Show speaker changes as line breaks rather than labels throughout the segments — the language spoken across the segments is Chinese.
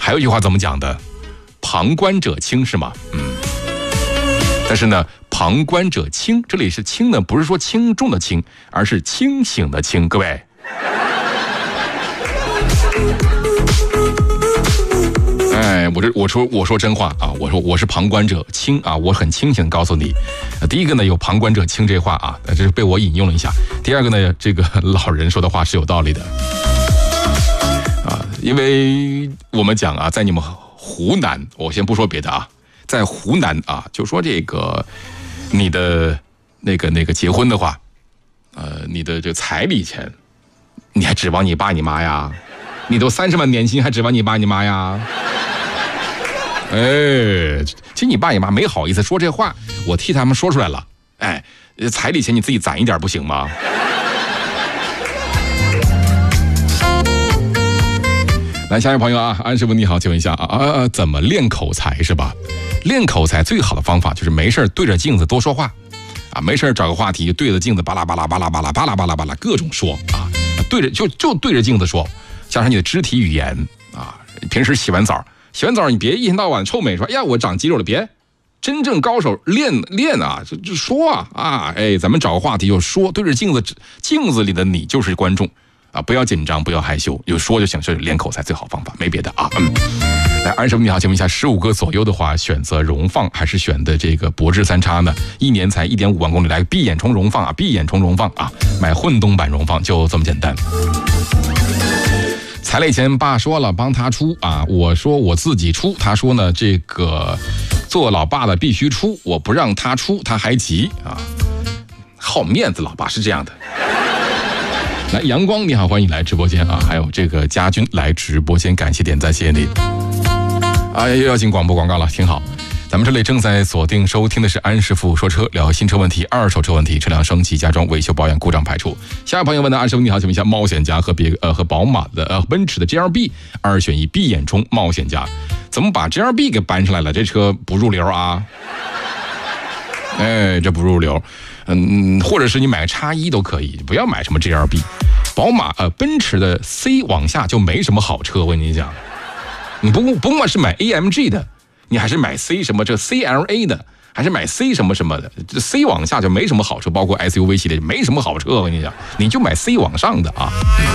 还有一句话怎么讲的？旁观者清是吗？但是呢，旁观者清，这里是清呢，不是说轻重的轻，而是清醒的清。各位，我说真话啊，我是旁观者清啊，我很清醒告诉你。第一个呢，有旁观者清这话啊，这是被我引用了一下。第二个呢，这个老人说的话是有道理的啊，因为我们讲啊，在你们湖南，我先不说别的啊，在湖南啊，就说这个你的那个结婚的话，你的这彩礼钱，你还指望你爸你妈呀？你都30万年薪，还指望你爸你妈呀？其实你爸你妈没好意思说这话，我替他们说出来了。彩礼钱你自己攒一点不行吗？来，下一位朋友啊，安师傅你好，请问一下怎么练口才是吧？练口才最好的方法就是没事对着镜子多说话啊，没事找个话题对着镜子巴拉巴拉巴拉巴拉巴拉巴拉巴拉各种说啊，对着就对着镜子说，加上你的肢体语言啊，平时洗完澡你别一天到晚臭美说，哎呀我长肌肉了，别，真正高手练啊，就说啊，咱们找个话题就说，对着镜子里的你就是观众。啊，不要紧张，不要害羞，有说就行，这是练口才最好方法，没别的啊。来，安师傅你好，请问一下，15个左右的话，选择荣放还是选的这个博智3叉呢？1年才1.5万公里，来闭眼充荣放啊，闭眼充荣放啊，买混动版荣放就这么简单。彩礼钱爸说了帮他出啊，我说我自己出，他说呢这个做老爸的必须出，我不让他出他还急啊，好面子，老爸是这样的。来，阳光你好，欢迎来直播间啊！还有这个家军来直播间，感谢点赞，谢谢你。又要进广播广告了，挺好。咱们这里正在锁定收听的是安师傅说车，聊新车问题、二手车问题、车辆升级、加装、维修保养、故障排除。下位朋友问的安师傅你好，请问一下，冒险家和宝马的奔驰的 GLB 2选1，闭眼充冒险家，怎么把 GLB 给搬上来了？这车不入流啊！这不入流。或者是你买个X1都可以，不要买什么 GLB。宝马奔驰的 C 往下就没什么好车，我跟你讲，你不管是买 AMG 的，你还是买 C 什么这 CLA 的，还是买 C 什么什么的，这 C 往下就没什么好车，包括 SUV 系列没什么好车，我跟你讲，你就买 C 往上的啊。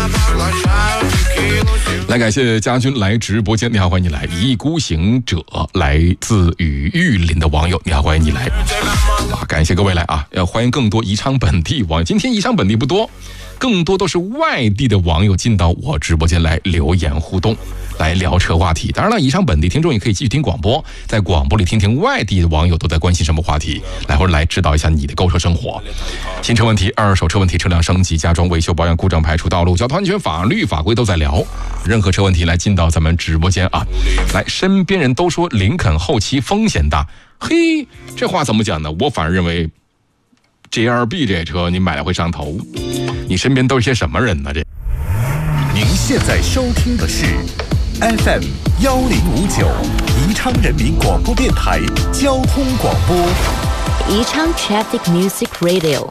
来，感谢家军来直播间，你好，欢迎你来。一意孤行者来自于玉林的网友，你好，欢迎你来。感谢各位来啊，要欢迎更多宜昌本地网友。今天宜昌本地不多，更多都是外地的网友进到我直播间来留言互动，来聊车话题。当然了，宜昌本地听众也可以继续听广播，在广播里听听外地的网友都在关心什么话题，来或者来指导一下你的购车生活。新车问题、二手车问题、车辆升级、加装、维修保养、故障排除、道路交通安全、法律法规都在聊。任何车问题来进到咱们直播间啊！来，身边人都说林肯后期风险大，嘿，这话怎么讲呢？我反而认为 GLB 这车你买了会上头。你身边都是些什么人呢？这
您现在收听的是 FM 1059宜昌人民广播电台交通广播，
宜昌 Traffic Music Radio。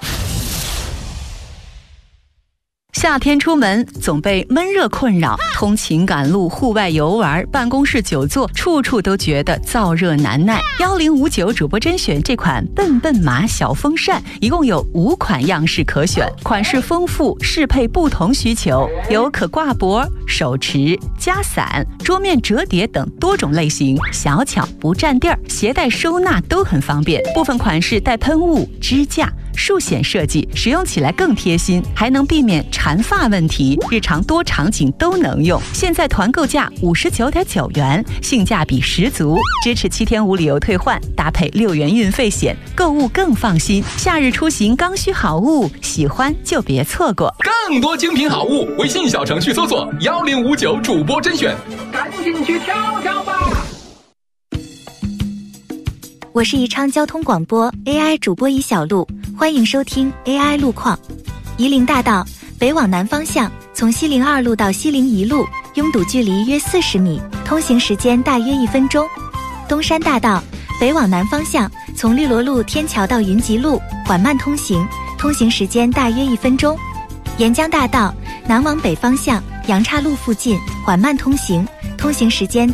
夏天出门总被闷热困扰，通勤赶路、户外游玩、办公室久坐，处处都觉得燥热难耐。1059主播甄选这款笨笨马小风扇，一共有5款样式可选，款式丰富，适配不同需求，有可挂脖、手持、加伞、桌面折叠等多种类型，小巧不占地儿，携带收纳都很方便。部分款式带喷雾、支架、竖显设计，使用起来更贴心，还能避免缠发问题，日常多场景都能用。现在团购价59.9元，性价比十足，支持7天无理由退换，搭配6元运费险，购物更放心。夏日出行刚需好物，喜欢就别错过。
更多精品好物，微信小程序搜索1059主播甄选，赶紧去挑挑吧。
我是宜昌交通广播 AI 主播宜小璐，欢迎收听 AI 路况。夷陵大道北往南方向，从西陵2路到西陵1路，拥堵距离约40米，通行时间大约1分钟。东山大道北往南方向，从绿萝路天桥到云集路，缓慢通行，通行时间大约1分钟。沿江大道南往北方向，杨岔路附近缓慢通行，通行时间